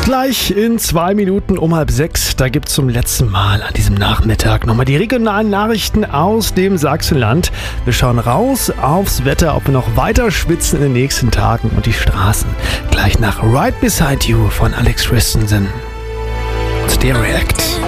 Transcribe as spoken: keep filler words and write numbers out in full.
Gleich in zwei Minuten um halb sechs, da gibt es zum letzten Mal an diesem Nachmittag nochmal die regionalen Nachrichten aus dem Sachsenland. Wir schauen raus aufs Wetter, ob wir noch weiter schwitzen in den nächsten Tagen und die Straßen. Gleich nach Right Beside You von Alex Christensen. Stereo Act.